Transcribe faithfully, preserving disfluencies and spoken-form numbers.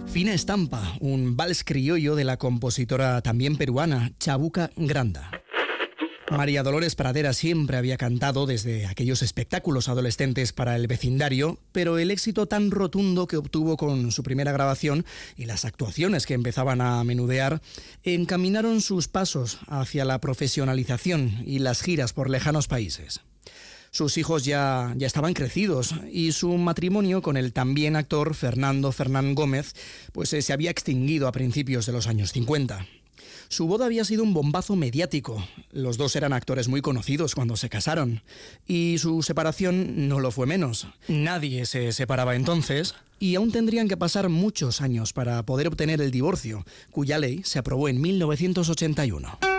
Fina estampa, un vals criollo de la compositora también peruana Chabuca Granda. María Dolores Pradera siempre había cantado desde aquellos espectáculos adolescentes para el vecindario, pero el éxito tan rotundo que obtuvo con su primera grabación y las actuaciones que empezaban a menudear encaminaron sus pasos hacia la profesionalización y las giras por lejanos países. Sus hijos ya, ya estaban crecidos y su matrimonio con el también actor Fernando Fernán Gómez pues, eh, se había extinguido a principios de los años cincuenta. Su boda había sido un bombazo mediático. Los dos eran actores muy conocidos cuando se casaron. Y su separación no lo fue menos. Nadie se separaba entonces y aún tendrían que pasar muchos años para poder obtener el divorcio, cuya ley se aprobó en mil novecientos ochenta y uno.